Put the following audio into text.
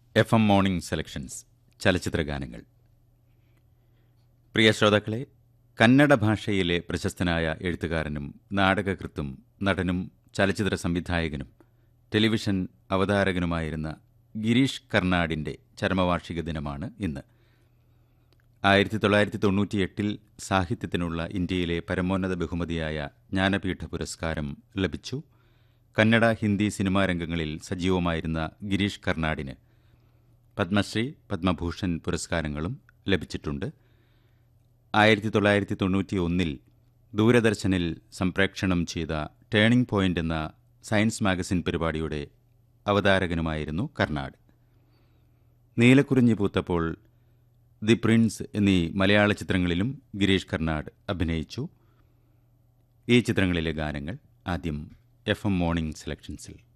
FM morning selections ചലച്ചിത്ര ഗാനങ്ങൾ. പ്രിയ ശ്രോതാക്കളെ, കന്നഡ ഭാഷയിലെ പ്രശസ്തനായ എഴുത്തുകാരനും നാടകകൃത്തും നടനും ചലച്ചിത്ര സംവിധായകനും ടെലിവിഷൻ അവതാരകനുമായിരുന്ന ഗിരീഷ് കർണാടിൻ്റെ ചരമവാർഷിക ദിനമാണ് ഇന്ന്. 1998 സാഹിത്യത്തിനുള്ള ഇന്ത്യയിലെ പരമോന്നത ബഹുമതിയായ ജ്ഞാനപീഠ പുരസ്കാരം ലഭിച്ചു. കന്നഡ, ഹിന്ദി സിനിമാ രംഗങ്ങളിൽ സജീവമായിരുന്ന ഗിരീഷ് കർണാടിന് പത്മശ്രീ, പത്മഭൂഷൺ പുരസ്കാരങ്ങളും ലഭിച്ചിട്ടുണ്ട്. 1991 ദൂരദർശനിൽ സംപ്രേക്ഷണം ചെയ്ത ടേണിംഗ് പോയിന്റ് എന്ന സയൻസ് മാഗസിൻ പരിപാടിയുടെ അവതാരകനുമായിരുന്നു കർണാട്. നീലക്കുറിഞ്ഞി പൂത്തപ്പോൾ, ദി പ്രിൻസ് എന്നീ മലയാള ചിത്രങ്ങളിലും ഗിരീഷ് കർണാട് അഭിനയിച്ചു. ഈ ചിത്രങ്ങളിലെ ഗാനങ്ങൾ ആദ്യം FM മോർണിംഗ് സെലക്ഷൻസിൽ.